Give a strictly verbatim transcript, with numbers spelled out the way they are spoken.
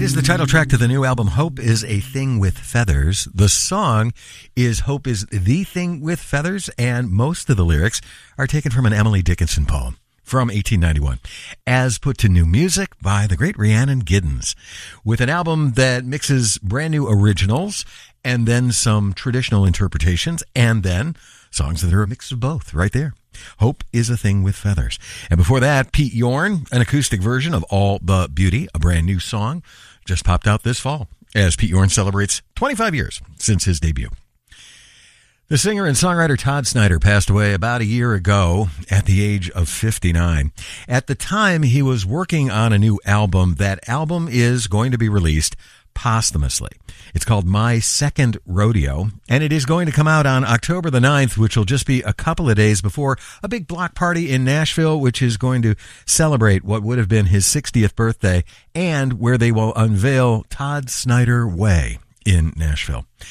is the title track to the new album, Hope is a Thing with Feathers. The song is Hope is the Thing with Feathers, and most of the lyrics are taken from an Emily Dickinson poem from eighteen ninety-one, as put to new music by the great Rhiannon Giddens, with an album that mixes brand new originals and then some traditional interpretations and then songs that are a mix of both right there. Hope is a Thing with Feathers. And before that, Pete Yorn, an acoustic version of All the Beauty, a brand new song, just popped out this fall as Pete Yorn celebrates twenty-five years since his debut. The singer and songwriter Todd Snider passed away about a year ago at the age of fifty-nine. At the time, he was working on a new album. That album is going to be released posthumously. It's called My Second Rodeo, and it is going to come out on October the ninth, which will just be a couple of days before a big block party in Nashville, which is going to celebrate what would have been his sixtieth birthday, and where they will unveil Todd Snider Way in Nashville.